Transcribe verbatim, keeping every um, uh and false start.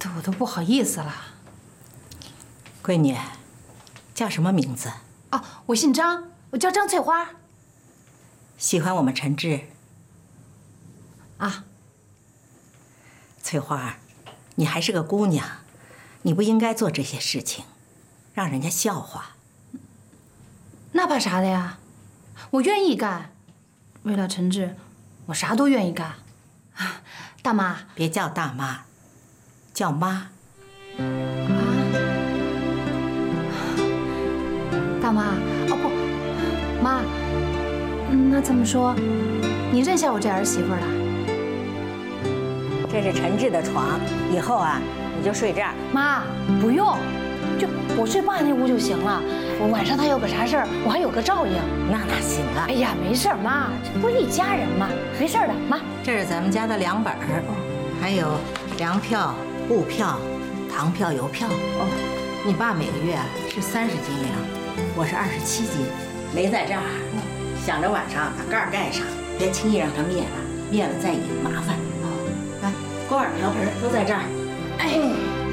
的我都不好意思了。 闺女，叫什么名字？ 哦，我姓张，我叫张翠花。 喜欢我们陈志？ 啊， 翠花，你还是个姑娘，你不应该做这些事情，让人家笑话。 那怕啥的呀？我愿意干，为了陈志，我啥都愿意干。啊，大妈， 别叫大妈，叫妈。 啊，大妈，哦不，妈，那这么说，你认下我这儿媳妇了？ 这是陈志的床，以后啊，你就睡这儿。 妈，不用，就我睡爸那屋就行了。我晚上他有个啥事儿，我还有个照应。 那哪行啊？ 哎呀，没事儿，妈，这不是一家人吗？没事儿的，妈。 这是咱们家的粮本儿，还有粮票、布票、糖票、油票。哦，你爸每个月啊是三十斤粮，我是二十七斤，没在这儿。想着晚上把盖儿盖上，别轻易让它灭了，灭了再引麻烦。哦，来，锅碗瓢盆都在这儿。哎。